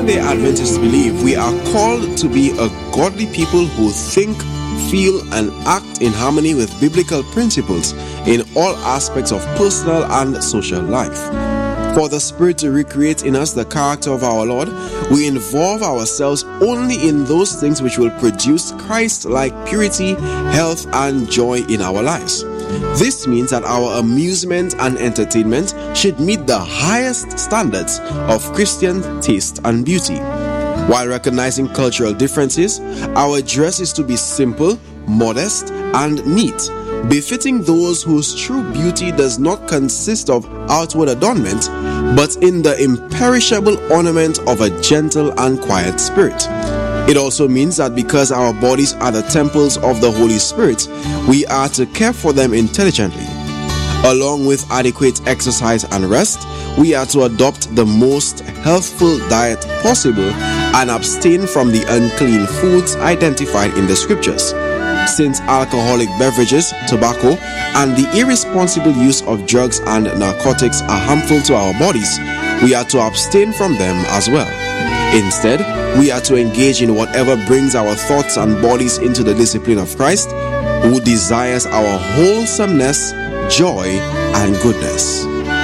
Seventh-day Adventists believe we are called to be a godly people who think, feel, and act in harmony with biblical principles in all aspects of personal and social life. For the Spirit to recreate in us the character of our Lord, we involve ourselves only in those things which will produce Christ-like purity, health, and joy in our lives. This means that our amusement and entertainment should meet the highest standards of Christian taste and beauty. While recognizing cultural differences, our dress is to be simple, modest, and neat, befitting those whose true beauty does not consist of outward adornment, but in the imperishable ornament of a gentle and quiet spirit. It also means that because our bodies are the temples of the Holy Spirit, we are to care for them intelligently. Along with adequate exercise and rest, we are to adopt the most healthful diet possible and abstain from the unclean foods identified in the scriptures. Since alcoholic beverages, tobacco, and the irresponsible use of drugs and narcotics are harmful to our bodies, we are to abstain from them as well. Instead, we are to engage in whatever brings our thoughts and bodies into the discipline of Christ, who desires our wholesomeness, joy, and goodness.